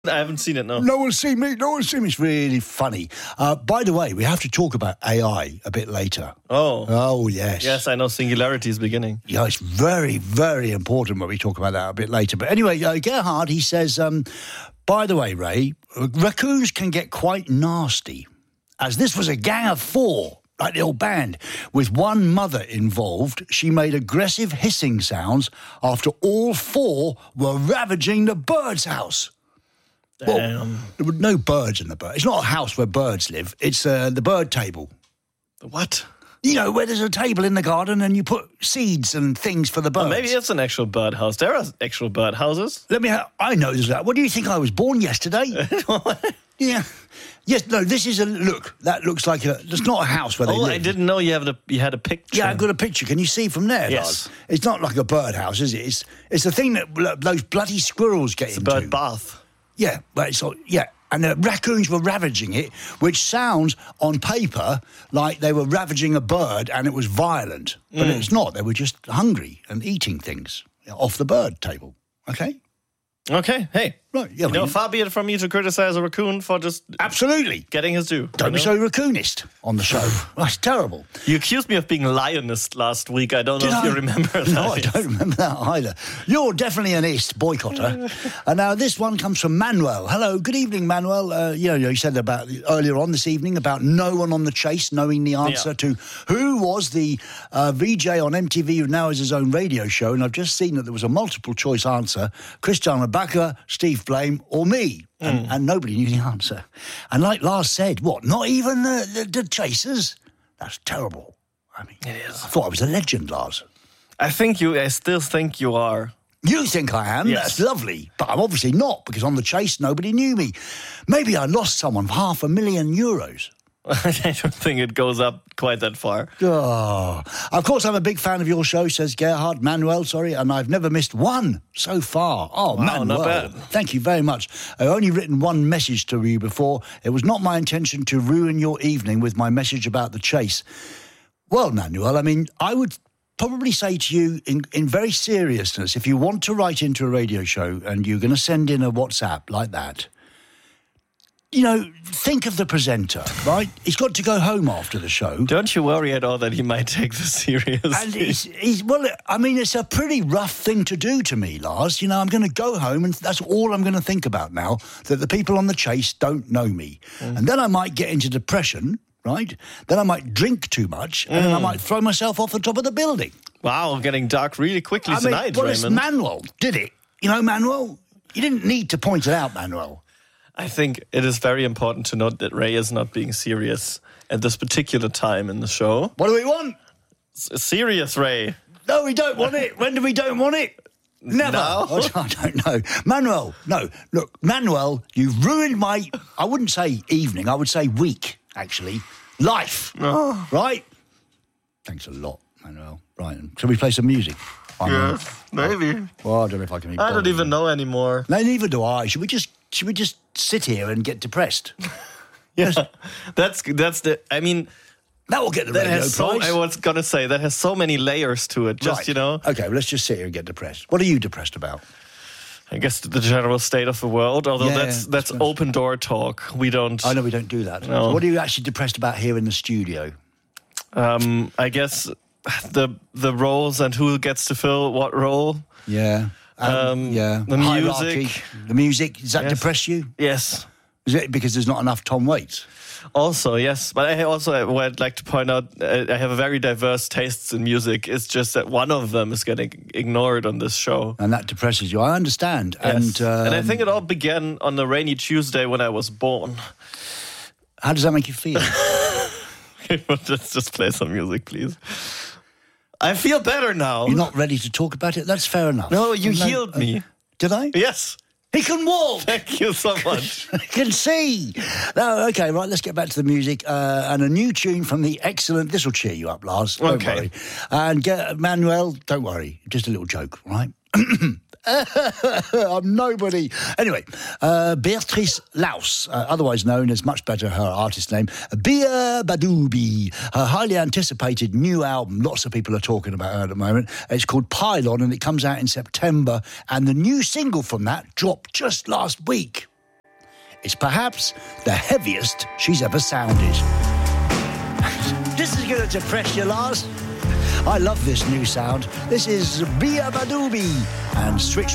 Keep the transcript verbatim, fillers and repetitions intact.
I haven't seen it, no. No one's seen me. No one's seen me. It's really funny. Uh, by the way, we have to talk about A I a bit later. Oh. Oh, yes. Yes, I know Singularity is beginning. Yeah, it's very, very important when we talk about that a bit later. But anyway, uh, Gerhard, he says, um, by the way, Ray, raccoons can get quite nasty, as this was a gang of four, like the old band. With one mother involved, she made aggressive hissing sounds after all four were ravaging the bird's house. Well, there were no birds in the bird. It's not a house where birds live. It's uh, the bird table. The what? You know, where there's a table in the garden and you put seeds and things for the birds. Oh, maybe it's an actual bird house. There are actual bird houses. Let me. Ha- I know there's that. What do you think? I was born yesterday. Yeah. Yes. No. This is a look. That looks like a. It's not a house where they oh, live. I didn't know you have the. You had a picture. Yeah, I've got a picture. Can you see from there? Yes. Lars? It's not like a bird house, is it? It's it's the thing that look, those bloody squirrels get it's into. a bird bath. Yeah, but it's yeah, and the raccoons were ravaging it, which sounds on paper like they were ravaging a bird and it was violent, but mm. it's not. They were just hungry and eating things off the bird table. Okay. Okay. Hey. Right. Yeah. You know, far be it from me to criticize a raccoon for just absolutely getting his due. Don't be know? so raccoonist on the show. That's terrible. You accused me of being lionist last week. I don't Did know if I? you remember that. No, I don't remember that either. You're definitely an ist boycotter. And now this one comes from Manuel. Hello, good evening, Manuel. Uh, you know, you said about earlier on this evening about no one on the chase knowing the answer yeah. to who was the uh, V J on M T V who now has his own radio show. And I've just seen that there was a multiple choice answer: Christian Abaca, Steve Blame, or me. And, mm. and nobody knew the answer. And like Lars said, what, not even the, the, the chasers? That's terrible. I mean, it is. I thought I was a legend, Lars. I think you, I still think you are. You think I am? Yes. That's lovely. But I'm obviously not, because on the chase, nobody knew me. Maybe I lost someone for half a million euros. I don't think it goes up quite that far. Oh. Of course, I'm a big fan of your show, says Gerhard, Manuel, sorry, and I've never missed one so far. Oh, wow, Manuel. Not bad. Thank you very much. I've only written one message to you before. It was not my intention to ruin your evening with my message about the chase. Well, Manuel, I mean, I would probably say to you in, in very seriousness, if you want to write into a radio show and you're going to send in a WhatsApp like that, you know, think of the presenter, right? He's got to go home after the show. Don't you worry at all that he might take this seriously. And he's, he's, well, I mean, it's a pretty rough thing to do to me, Lars. You know, I'm going to go home and that's all I'm going to think about now, that the people on the chase don't know me. Mm. And then I might get into depression, right? Then I might drink too much and mm. then I might throw myself off the top of the building. Wow, getting dark really quickly I tonight, mean, well, Raymond. It's Manuel did it. You know, Manuel, you didn't need to point it out, Manuel. I think it is very important to note that Ray is not being serious at this particular time in the show. What do we want? S- serious, Ray. No, we don't want it. When do we don't want it? Never. No. I don't know. Manuel, no. Look, Manuel, you've ruined my, I wouldn't say evening, I would say week, actually. Life. Oh. Right? Thanks a lot, Manuel. Right, shall we play some music? Yeah, maybe. Well, I don't know if I can. I don't even know anymore. No, neither do I. Should we just should we just sit here and get depressed? Yeah, that's that's the. I mean, that will get the that radio has prize. So, I was gonna say that has so many layers to it. Just right. you know. Okay, well, let's just sit here and get depressed. What are you depressed about? I guess the general state of the world. Although yeah, that's that's, that's open door talk. We don't. I know we don't do that. No. So what are you actually depressed about here in the studio? Um, I guess. The the roles and who gets to fill what role. Yeah. Um, um, yeah. The Hierarchy. music. The music. Does that yes. depress you? Yes. Is it because there's not enough Tom Waits? Also, yes. But I also would like to point out I have a very diverse tastes in music. It's just that one of them is getting ignored on this show. And that depresses you. I understand. Yes. And, um, and I think it all began on the rainy Tuesday when I was born. How does that make you feel? Let's just play some music, please. I feel better now. You're not ready to talk about it? That's fair enough. No, you no, healed uh, me. Did I? Yes. He can walk. Thank you so much. I can see. No, okay, right, let's get back to the music. Uh, and a new tune from the excellent... This will cheer you up, Lars. Don't okay. worry. And get, Manuel, don't worry. Just a little joke, right? I'm nobody. Anyway, uh, Beatrice Laus, uh, otherwise known as, much better her artist name, Bia Badoubi. Her highly anticipated new album, lots of people are talking about her at the moment. It's called Pylon and it comes out in September. And the new single from that dropped just last week. It's perhaps the heaviest she's ever sounded. This is going to depress you, Lars. I love this new sound. This is Bia Badoobie and Switch